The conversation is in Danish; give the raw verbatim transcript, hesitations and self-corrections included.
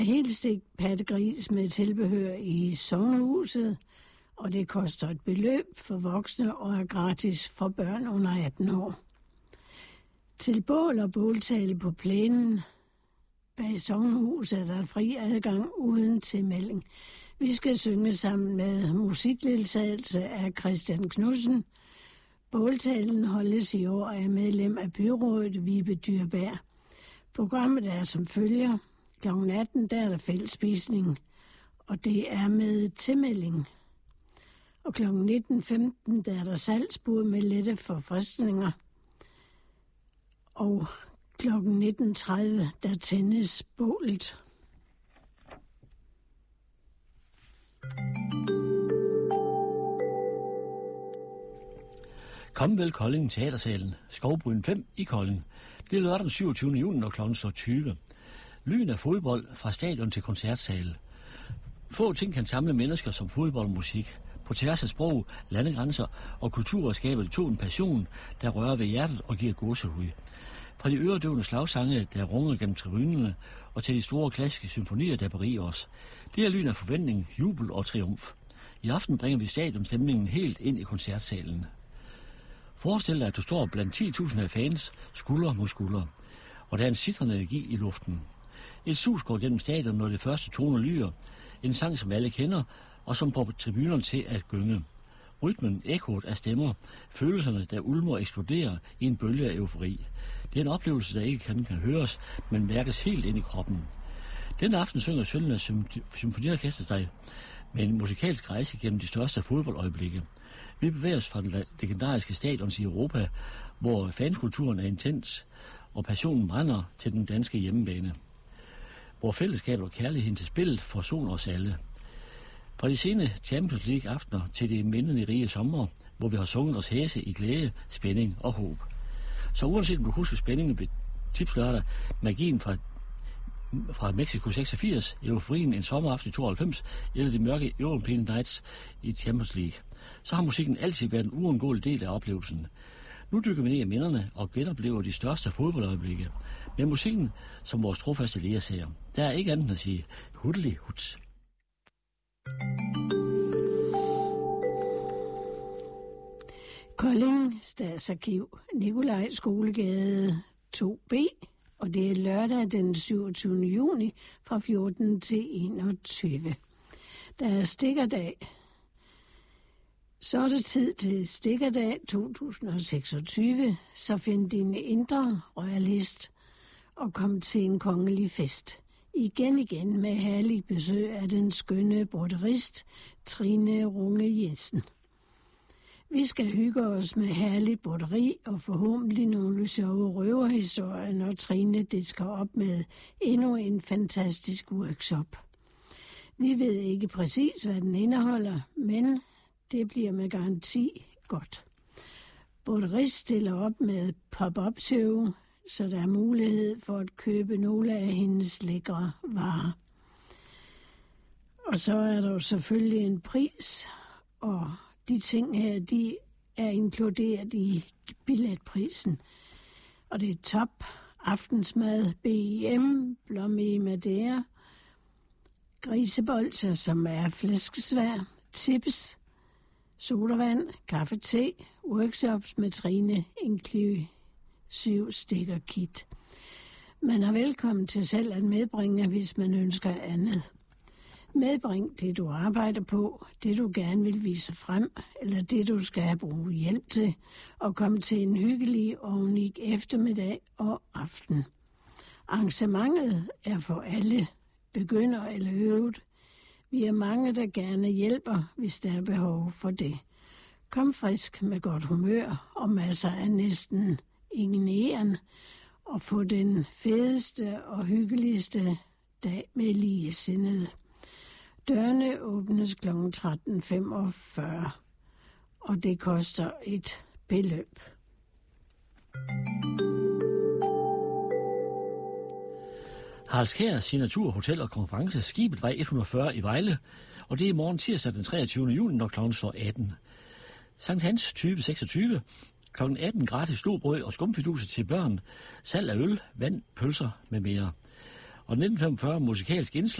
Helt stik pattegris med tilbehør i sognehuset, og det koster et beløb for voksne og er gratis for børn under atten år. Til bål og båltale på plænen bag sognehuset er der fri adgang uden tilmelding. Vi skal synge sammen med musikledsagelse af Christian Knudsen. Båltalen holdes i år af medlem af byrådet Vibe Dyrberg. Programmet er som følger. klokken atten der er der fællesspisning, og det er med tilmelding. Og klokken nitten femten der er der salgsbud med lette forfriskninger. Og klokken nitten tredive der tændes bålet. Kom vel Kolding Teatersalen, Skovbryn fem i Kolding. Det er lørdag den syvogtyvende juni, når klokken slår tyve. Lyn af fodbold fra stadion til koncertsal. Få ting kan samle mennesker som fodbold og musik. På tværs af sprog, landegrænser og kulturer skaber det to en passion, der rører ved hjertet og giver gåsehud. Fra de øredøvende slagsange, der runger gennem tribunerne, og til de store klassiske symfonier, der beriger os. Det er lyn af forventning, jubel og triumf. I aften bringer vi stadionstemningen helt ind i koncertsalen. Forestil dig, at du står blandt ti tusind af fans, skulder mod skulder, og der er en sitrende energi i luften. Et sus går gennem stadion, når det første toner lyder. En sang, som alle kender, og som får tribunerne til at gynge. Rytmen, ekkoet af stemmer, følelserne, der ulmer og eksploderer i en bølge af eufori. Det er en oplevelse, der ikke kan, kan høres, men mærkes helt ind i kroppen. Denne aften synger Sønderjyllands Symfoniorkester sig med en musikalsk rejse gennem de største fodboldøjeblikke. Vi bevæger os fra den legendariske stadions i Europa, hvor fanskulturen er intens, og passionen brænder til den danske hjemmebane. Hvor fællesskab og kærligheden til spillet forsoner os alle. Fra de sene Champions League-aftener til de mindende rige sommer, hvor vi har sunget os hæse i glæde, spænding og håb. Så uanset om du husker spændingen ved tipslørdag, magien fra, fra Mexico seksogfirs, euforien en sommeraften i tooghalvfems, eller de mørke European Nights i Champions League, så har musikken altid været en uundgåelig del af oplevelsen. Nu dykker vi ned i minderne og genoplever de største fodboldøjeblikke. Med musikken som vores trofaste ledsager. Der er ikke andet at sige hudelig huts. Kolding Statsarkiv, Nikolaj Skolegade to B, og det er lørdag den syvogtyvende juni fra fjorten til enogtyve. Der er stikkerdag. Så er det tid til stikkerdag to tusind seksogtyve, så find din indre royalist og kom til en kongelig fest. Igen igen med herlig besøg af den skønne brodderist Trine Runge Jensen. Vi skal hygge os med herligt broderi og forhåbentlig nogle sjove røverhistorier, når Trine disker op med endnu en fantastisk workshop. Vi ved ikke præcis, hvad den indeholder, men det bliver med garanti godt. Brodderist stiller op med pop-up show, så der er mulighed for at købe nogle af hendes lækre varer. Og så er der jo selvfølgelig en pris, og de ting her, de er inkluderet i billetprisen. Og det er top, aftensmad, B I M, blomme i Madeira, grisebolser, som er flæskesvær, tips, sodavand, kaffe, te, workshops med Trine, inklusiv stikker-kit. Man er velkommen til selv at medbringe, hvis man ønsker andet. Medbring det, du arbejder på, det du gerne vil vise frem, eller det du skal have brug hjælp til, og komme til en hyggelig og unik eftermiddag og aften. Arrangementet er for alle, begynder eller øvet. Vi er mange, der gerne hjælper, hvis der er behov for det. Kom frisk med godt humør og masser af næsten ingen æren, og få den fedeste og hyggeligste dag med ligesindede. Dørene åbnes klokken tretten femogfyrre, og det koster et beløb. Haraldskær Signatur Hotel og Konference, Skibet vej et hundrede og fyrre i Vejle, og det er i morgen tirsdag den treogtyvende juni, når klokken slår atten. Sankt Hans tyve seksogtyve, klokken atten gratis slåbrød og skumfiduser til børn, salg af øl, vand, pølser med mere. Og nitten femogfyrre musikalsk indslag